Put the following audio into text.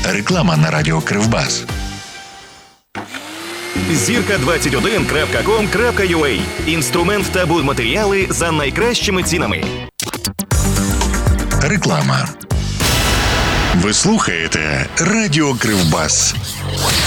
Реклама на радіо Кривбас. Зірка21.com.ua. Інструмент та будматеріали за найкращими цінами. Реклама. Ви слухаєте радіо Кривбас.